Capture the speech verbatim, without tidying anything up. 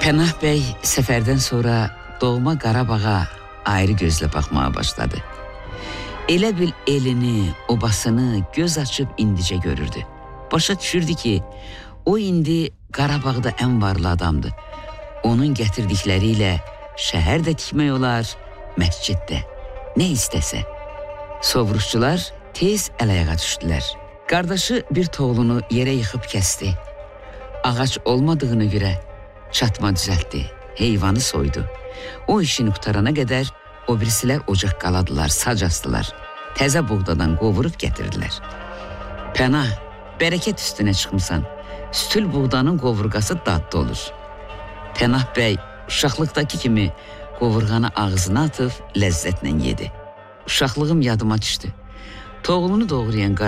Pənah bəy səfərdən sonra doğma Qarabağa ayrı gözlə baxmağa başladı. Elə bil elini, obasını göz açıb indicə görürdü. Başa düşürdü ki, o indi Qarabağda ən varlı adamdır. Onun gətirdikləri ilə şəhər də tikmək olar, məscid də. Nə istəsə. Sovruşçular tez əl-ayağa düşdülər. Qardaşı bir toğlunu yerə yıxıb kəsdi. Ağac olmadığına görə çatma düzəltdi, heyvanı soydu. O işini qutarana qədər o birisilər ocaq qaladılar, sac asdılar. Təzə buğdadan qovurub gətirdilər. Pənah, bərəkət üstünə çıxmısan. Sütül buğdanın qovurqası dadlı olur. Pənah bəy uşaqlıqdakı kimi qovurğanı ağzına atıb ləzzətlə yedi. Uşaqlığım yadıma düşdü. Toğlunu doğrayan